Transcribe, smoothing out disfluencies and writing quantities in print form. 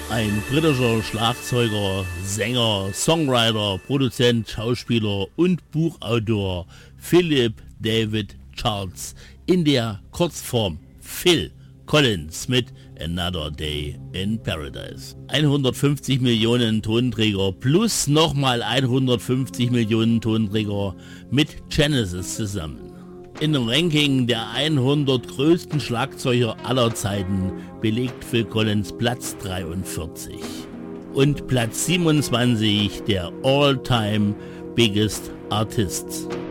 Ein britischer Schlagzeuger, Sänger, Songwriter, Produzent, Schauspieler und Buchautor Philip David Charles in der Kurzform Phil Collins mit Another Day in Paradise. 150 Millionen Tonträger plus nochmal 150 Millionen Tonträger mit Genesis zusammen. In dem Ranking der 100 größten Schlagzeuger aller Zeiten belegt Phil Collins Platz 43 und Platz 27 der All-Time Biggest Artists.